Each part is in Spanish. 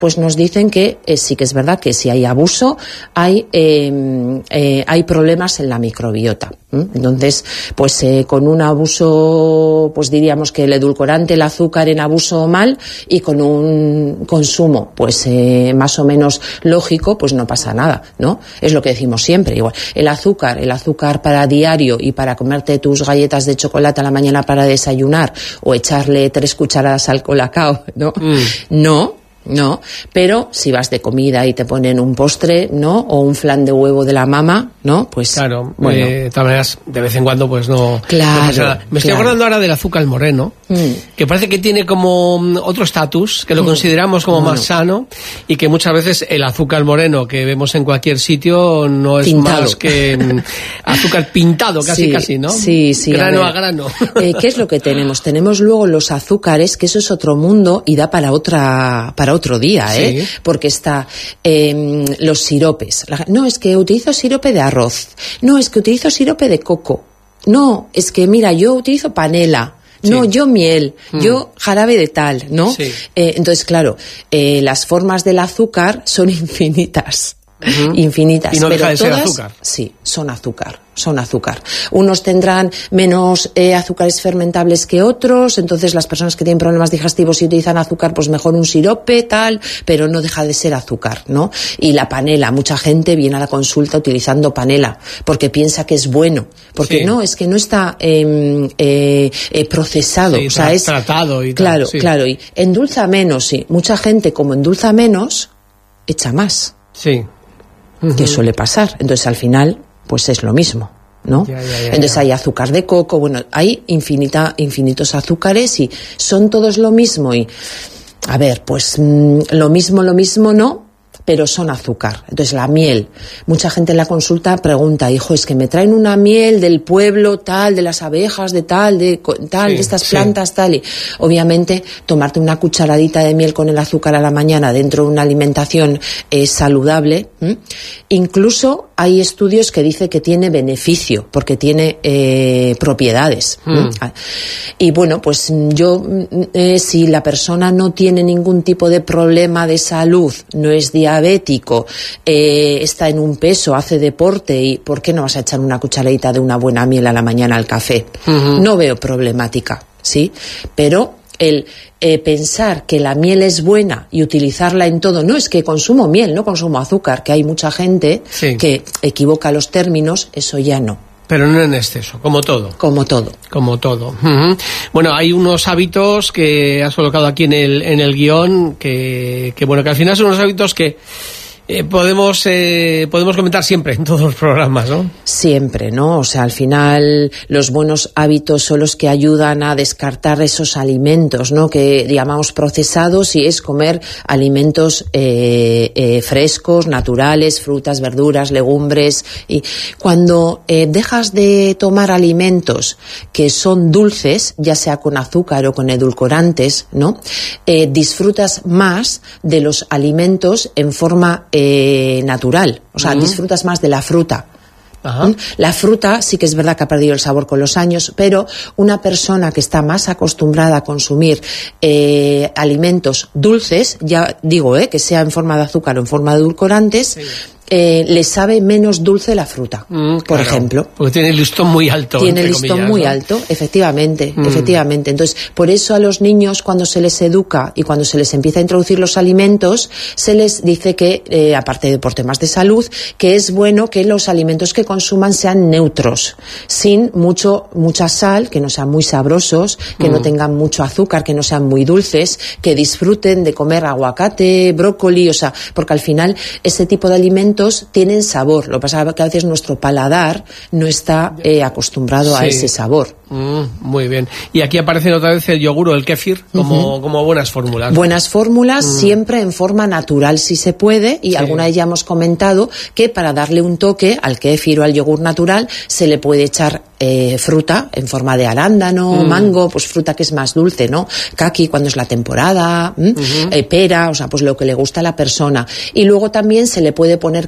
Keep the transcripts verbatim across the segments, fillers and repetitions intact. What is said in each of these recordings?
pues nos dicen que eh, sí que es verdad que si hay abuso, hay eh, eh, hay problemas en la microbiota. ¿Mm? Entonces, pues eh, con un abuso, pues diríamos que el edulcorante, el azúcar en abuso mal, y con un consumo, pues eh, más o menos lógico, pues no pasa nada, ¿no? Es lo que decimos siempre, igual. El azúcar, el azúcar para diario y para comerte tus galletas de chocolate a la mañana para desayunar, o echarle tres cucharadas al colacao, ¿no? Mm. No. No, pero si vas de comida y te ponen un postre, ¿no? O un flan de huevo de la mama, ¿no? Pues claro, bueno. eh, de todas maneras, de vez en cuando pues no, claro, no pasa nada. Me estoy claro. acordando ahora del azúcar moreno, mm. que parece que tiene como otro estatus, que lo mm. consideramos como bueno. más sano, y que muchas veces el azúcar moreno que vemos en cualquier sitio no es pintado. Más que mm, azúcar pintado, casi sí, casi, ¿no? Sí, sí. Grano a, a grano. Eh, ¿Qué es lo que tenemos? Tenemos luego los azúcares, que eso es otro mundo y da para otra para otro día, ¿eh? Sí. Porque está eh, los siropes. La, no, es que utilizo sirope de arroz. No, es que utilizo sirope de coco. No, es que mira, yo utilizo panela. No, sí. yo miel, mm. yo jarabe de tal, ¿no? Sí. Eh, entonces, claro, eh, las formas del azúcar son infinitas. Uh-huh. Infinitas. Y no pero deja de todas, ser azúcar. Sí, son azúcar, son azúcar. Unos tendrán menos eh, azúcares fermentables que otros, entonces las personas que tienen problemas digestivos y utilizan azúcar, pues mejor un sirope, tal, pero no deja de ser azúcar, ¿no? Y la panela, mucha gente viene a la consulta utilizando panela, porque piensa que es bueno, porque sí. no, es que no está eh, eh, eh, procesado, sí, o sea, es tratado y claro, tal, sí. claro, y endulza menos, sí. Mucha gente, como endulza menos, echa más. Sí. Uh-huh. Que suele pasar. Entonces, al final, pues es lo mismo, ¿no? Ya, ya, ya, Entonces ya. hay azúcar de coco, bueno, hay infinita, infinitos azúcares y son todos lo mismo. Y, a ver, pues mmm, lo mismo, lo mismo no, pero son azúcar. Entonces, la miel. Mucha gente en la consulta pregunta, hijo, es que me traen una miel del pueblo tal, de las abejas, de tal, de tal, sí, de estas plantas, sí. tal. Y obviamente, tomarte una cucharadita de miel con el azúcar a la mañana dentro de una alimentación eh, saludable. ¿m? Incluso hay estudios que dicen que tiene beneficio, porque tiene eh, propiedades. Mm. Y bueno, pues yo, eh, si la persona no tiene ningún tipo de problema de salud, no es diabético, diabético, eh, está en un peso, hace deporte, y ¿por qué no vas a echar una cucharadita de una buena miel a la mañana al café? Uh-huh. No veo problemática, ¿sí? Pero el eh, pensar que la miel es buena y utilizarla en todo, no es que consumo miel, no consumo azúcar, que hay mucha gente sí. que equivoca los términos, eso ya no. Pero no en exceso, como todo. Como todo. Como todo. Uh-huh. Bueno, hay unos hábitos que has colocado aquí en el en el guión que, que bueno, que al final son unos hábitos que eh, podemos eh, podemos comentar siempre en todos los programas, ¿no? Siempre, ¿no? O sea, al final los buenos hábitos son los que ayudan a descartar esos alimentos, ¿no? Que llamamos procesados, y es comer alimentos eh, eh, frescos, naturales, frutas, verduras, legumbres. Y cuando eh, dejas de tomar alimentos que son dulces, ya sea con azúcar o con edulcorantes, ¿no? Eh, disfrutas más de los alimentos en forma eh, natural, o sea, uh-huh. disfrutas más de la fruta. Ajá. La fruta sí que es verdad que ha perdido el sabor con los años, pero una persona que está más acostumbrada a consumir eh, alimentos dulces, ya digo, eh, que sea en forma de azúcar o en forma de edulcorantes, sí. Eh, le sabe menos dulce la fruta, mm, por claro, ejemplo. Porque tiene el listón muy alto. Tiene el listón comillas, muy ¿no? alto, efectivamente, mm. efectivamente. Entonces, por eso a los niños, cuando se les educa y cuando se les empieza a introducir los alimentos, se les dice que, eh, aparte de por temas de salud, que es bueno que los alimentos que consuman sean neutros, sin mucho mucha sal, que no sean muy sabrosos, que mm. no tengan mucho azúcar, que no sean muy dulces, que disfruten de comer aguacate, brócoli, o sea, porque al final ese tipo de alimentos tienen sabor. Lo que pasa es que a veces nuestro paladar no está eh, acostumbrado sí. a ese sabor. Mm, muy bien. Y aquí aparece otra vez el yogur o el kéfir como, uh-huh. como buenas fórmulas. Buenas fórmulas, mm. siempre en forma natural si se puede, y sí. alguna vez ya hemos comentado que para darle un toque al kéfir o al yogur natural se le puede echar eh, fruta en forma de arándano, mm. mango, pues fruta que es más dulce, ¿no? Caqui cuando es la temporada, uh-huh. eh, pera, o sea, pues lo que le gusta a la persona. Y luego también se le puede poner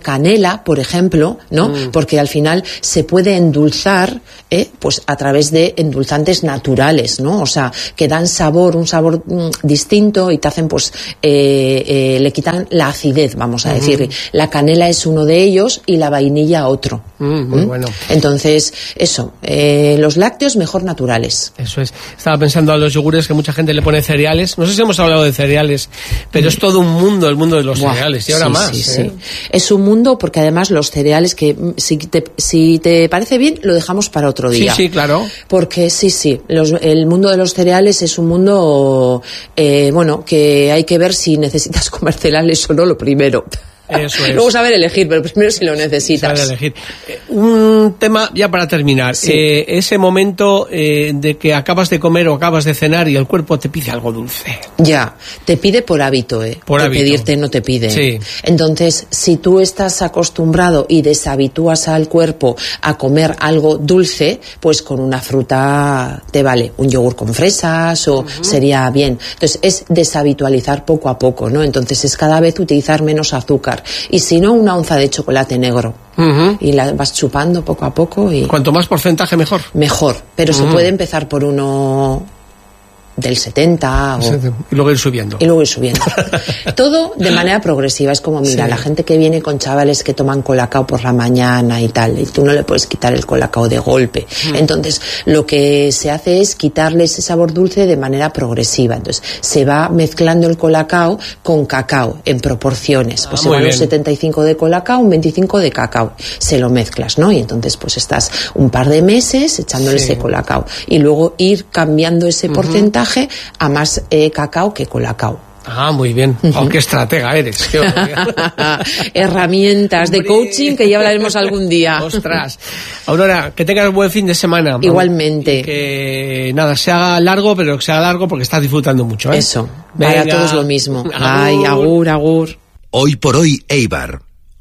canela, por ejemplo, ¿no? Mm. Porque al final se puede endulzar, ¿eh? Pues a través de endulzantes naturales, ¿no? O sea, que dan sabor, un sabor mm, distinto y te hacen, pues, eh, eh, le quitan la acidez, vamos a mm. decir. La canela es uno de ellos y la vainilla otro. Mm, muy ¿Mm? bueno. Entonces, eso, eh, los lácteos mejor naturales. Eso es. Estaba pensando a los yogures que mucha gente le pone cereales. No sé si hemos hablado de cereales, pero mm. es todo un mundo, el mundo de los Buah, cereales. Y ahora sí, más. Sí, ¿eh? sí. Es un mundo porque además los cereales que, si te, si te parece bien, lo dejamos para otro día. Sí, sí, claro. Porque sí, sí, los, el mundo de los cereales es un mundo, eh, bueno, que hay que ver si necesitas comer cereales o no lo primero. Eso es. Luego saber elegir, pero primero si lo necesitas. Saber elegir. Eh, un tema ya para terminar. Sí. Eh, ese momento eh, de que acabas de comer o acabas de cenar y el cuerpo te pide algo dulce. Ya, te pide por hábito, ¿eh? Por de hábito. Pedirte no te pide. Sí. Entonces, si tú estás acostumbrado y deshabitúas al cuerpo a comer algo dulce, pues con una fruta te vale. Un yogur con fresas o uh-huh. sería bien. Entonces, es deshabitualizar poco a poco, ¿no? Entonces, es cada vez utilizar menos azúcar. Y si no, una onza de chocolate negro. Uh-huh. Y la vas chupando poco a poco. Y cuanto más porcentaje, mejor. Mejor. Pero uh-huh. se puede empezar por uno del setenta. O... Y luego ir subiendo. Y luego ir subiendo. Todo de manera progresiva. Es como, mira, sí. la gente que viene con chavales que toman colacao por la mañana y tal, y tú no le puedes quitar el colacao de golpe. Mm. Entonces, lo que se hace es quitarle ese sabor dulce de manera progresiva. Entonces, se va mezclando el colacao con cacao en proporciones. Pues ah, se van los setenta y cinco de colacao, un veinticinco de cacao. Se lo mezclas, ¿no? Y entonces, pues estás un par de meses echándole sí. ese colacao. Y luego ir cambiando ese uh-huh. porcentaje a más eh, cacao que colacao. Ah, muy bien. Uh-huh. Oh, qué estratega eres. Qué herramientas de coaching que ya hablaremos algún día. Ostras. Aurora, que tengas buen fin de semana. Igualmente. Y que nada, se haga largo, pero que sea largo porque estás disfrutando mucho, ¿eh? Eso. Venga. Para todos lo mismo. Agur. Ay, agur, agur. Hoy por hoy, Eibar.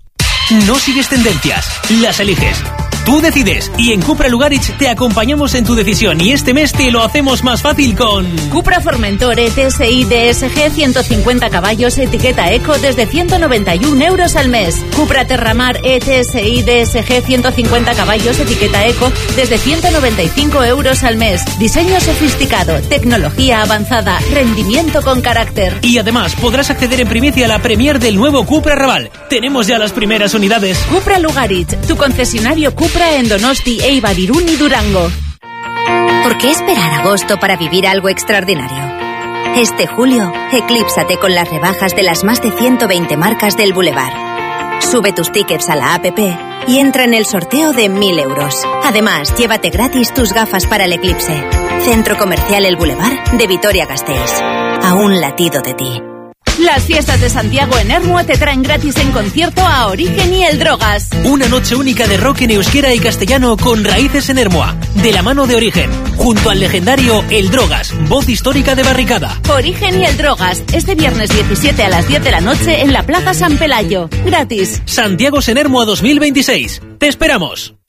No sigues tendencias, las eliges. Tú decides y en Cupra Lugaritz te acompañamos en tu decisión y este mes te lo hacemos más fácil con Cupra Formentor E T S I D S G ciento cincuenta caballos etiqueta Eco desde ciento noventa y un euros al mes. Cupra Terramar E T S I D S G ciento cincuenta caballos etiqueta Eco desde ciento noventa y cinco euros al mes. Diseño sofisticado, tecnología avanzada, rendimiento con carácter. Y además podrás acceder en primicia a la premier del nuevo Cupra Raval. Tenemos ya las primeras unidades. Cupra Lugaritz, tu concesionario Cupra en Donosti, Eibar, Irún y Durango. ¿Por qué esperar agosto para vivir algo extraordinario? Este julio, eclípsate con las rebajas de las más de ciento veinte marcas del Boulevard. Sube tus tickets a la app y entra en el sorteo de mil euros. Además, llévate gratis tus gafas para el eclipse. Centro Comercial El Boulevard de Vitoria-Gasteiz. A un latido de ti. Las fiestas de Santiago en Ermua te traen gratis en concierto a Origen y El Drogas. Una noche única de rock en euskera y castellano con raíces en Ermua, de la mano de Origen, junto al legendario El Drogas, voz histórica de Barricada. Origen y El Drogas, este viernes diecisiete a las diez de la noche en la Plaza San Pelayo. Gratis. Santiago en Ermua dos mil veintiséis. ¡Te esperamos!